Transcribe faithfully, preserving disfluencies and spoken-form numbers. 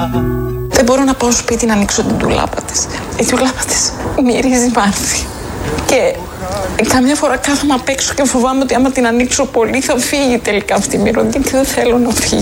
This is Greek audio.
Δεν μπορώ να πάω σπίτι να ανοίξω την τουλάπα της. Η τουλάπα της μυρίζει μάρτι. Και καμιά φορά κάθομαι απ' έξω και φοβάμαι ότι άμα την ανοίξω πολύ θα φύγει τελικά αυτή η μυρωδιά και δεν θέλω να φύγει.